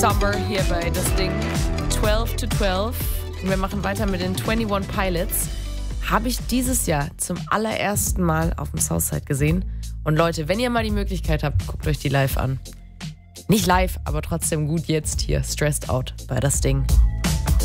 Summer hier bei Das Ding 12 to 12. Und wir machen weiter mit den 21 Pilots. Habe ich dieses Jahr zum allerersten Mal auf dem Southside gesehen. Und Leute, wenn ihr mal die Möglichkeit habt, guckt euch die live an. Nicht live, aber trotzdem gut jetzt hier. Stressed Out bei Das Ding.